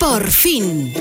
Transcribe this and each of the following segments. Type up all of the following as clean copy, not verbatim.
Por fin.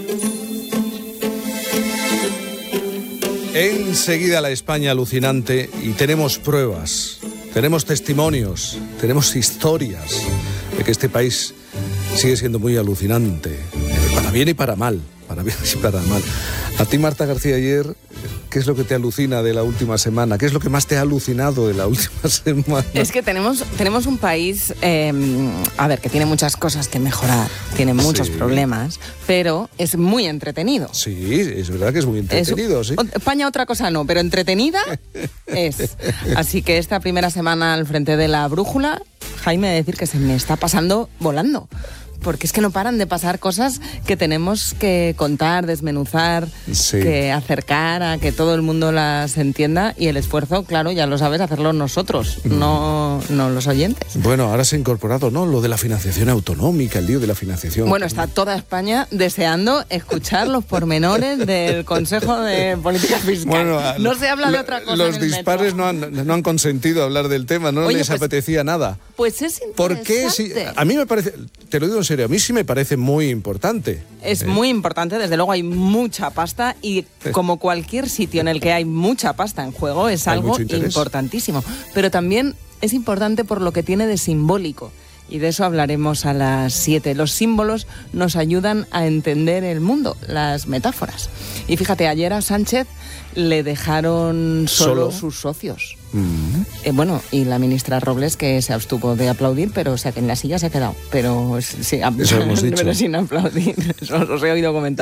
Enseguida la España alucinante, y tenemos pruebas, tenemos testimonios, tenemos historias de que este país sigue siendo muy alucinante, para bien y para mal, para bien y para mal. A ti, Marta García Ayer, ¿qué es lo que te alucina de la última semana? ¿Qué es lo que más te ha alucinado de la última semana? Es que tenemos un país, que tiene muchas cosas que mejorar, tiene muchos problemas, pero es muy entretenido. Sí, es verdad que es muy entretenido, sí. España otra cosa no, pero entretenida es. Así que esta primera semana al frente de la brújula, Jaime, decir que se me está pasando volando. Porque es que no paran de pasar cosas que tenemos que contar, desmenuzar, que acercar a que todo el mundo las entienda, y el esfuerzo, claro, ya lo sabes, hacerlo nosotros, no los oyentes. Bueno, ahora se ha incorporado, ¿no?, lo de la financiación autonómica, el lío de la financiación. Bueno, está toda España deseando escuchar los pormenores del Consejo de Política Fiscal. Bueno, no se habla de otra cosa. Los dispares no han consentido hablar del tema, no les apetecía nada. Pues es interesante. ¿Por qué? Sí, a mí me parece, te lo digo en serio, a mí sí me parece muy importante. Es muy importante, desde luego hay mucha pasta, y como cualquier sitio en el que hay mucha pasta en juego, es algo importantísimo. Pero también es importante por lo que tiene de simbólico. Y de eso hablaremos a las 7. Los símbolos nos ayudan a entender el mundo, las metáforas. Y fíjate, ayer a Sánchez le dejaron solo sus socios. Y la ministra Robles, que se abstuvo de aplaudir, pero o sea que en la silla se ha quedado. Pero sí, eso hemos dicho. Pero sin aplaudir. Eso os he oído comentar.